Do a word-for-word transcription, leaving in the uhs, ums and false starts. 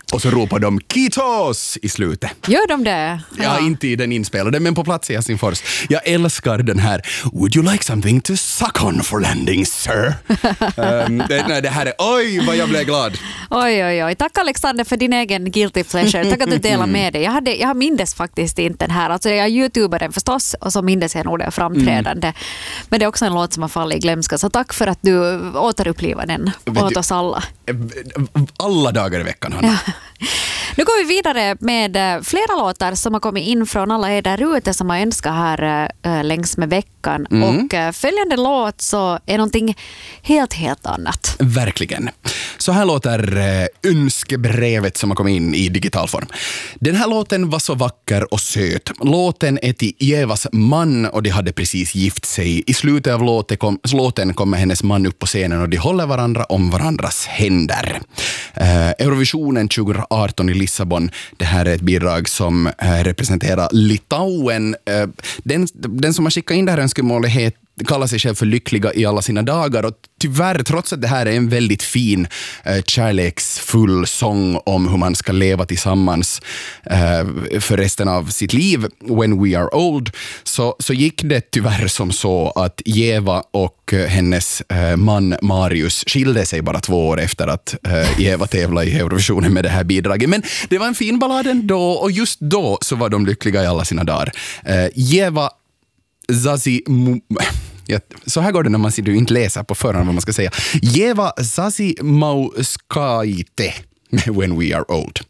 Och så ropar de Kitos i slutet. Gör de det? Ja, ja inte i den inspelade, men på plats i Helsingfors. Jag älskar den här Would you like something to suck on for landing, sir? um, det, nej, det här är, oj vad jag blev glad. Oj, oj, oj. Tack Alexander för din egen guilty pleasure. Tack att du delar med dig. Jag, hade, jag mindes faktiskt inte den här. Alltså jag youtubar den förstås och så mindes jag nog det framträdande. Mm. Men det är också en låt som har fallit i glömska. Så tack för att du återupplivar den åt oss alla. Alla dagar i veckan, Hanna. Ja. Nu går vi vidare med flera låtar som har kommit in från alla er där ute som har önskat här äh, längs med veckan. Mm. Och äh, följande låt så är någonting helt, helt annat. Verkligen. Så här låter äh, önskebrevet som har kommit in i digital form. Den här låten var så vacker och söt. Låten är till Evas man och de hade precis gift sig. I slutet av låten, kom, låten kommer hennes man upp på scenen och de håller varandra om varandras händer. Äh, Eurovisionen tjugo arton i Lissabon. Det här är ett bidrag som äh, representerar Litauen. Äh, den, den som har skickat in det här önskemålet het, kallar sig själv för lyckliga i alla sina dagar och tyvärr, trots att det här är en väldigt fin äh, kärleksfull sång om hur man ska leva tillsammans äh, för resten av sitt liv when we are old, så, så gick det tyvärr som så att Eva och äh, hennes äh, man Marius skilde sig bara två år efter att äh, Eva tävlade i Eurovisionen med det här bidraget. Men det var en fin ballad ändå och just då så var de lyckliga i alla sina dagar. Äh, Eva Zazi... Ja, så här går det när man inte läser på förhand vad man ska säga. Jeva Sasi Mauskaite med When We Are Old.